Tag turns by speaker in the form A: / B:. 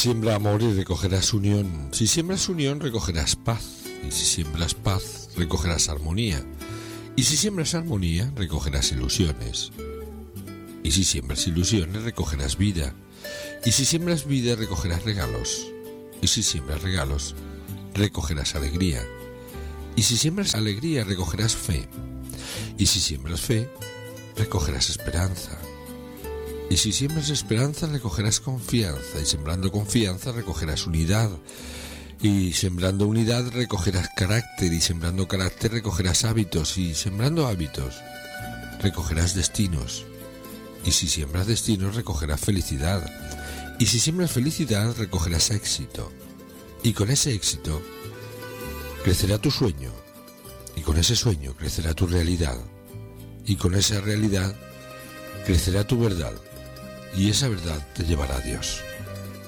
A: Siembra amor y recogerás unión. Si siembras unión, recogerás paz. Y si siembras paz, recogerás armonía. Y si siembras armonía, recogerás ilusiones. Y si siembras ilusiones, recogerás vida. Y si siembras vida, recogerás regalos. Y si siembras regalos, recogerás alegría. Y si siembras alegría, recogerás fe. Y si siembras fe, recogerás esperanza. Y si siembras esperanza, recogerás confianza. Y sembrando confianza, recogerás unidad. Y sembrando unidad, recogerás carácter. Y sembrando carácter, recogerás hábitos. Y sembrando hábitos, recogerás destinos. Y si siembras destinos, recogerás felicidad. Y si siembras felicidad, recogerás éxito. Y con ese éxito, crecerá tu sueño. Y con ese sueño, crecerá tu realidad. Y con esa realidad, crecerá tu verdad. Y esa verdad te llevará a Dios.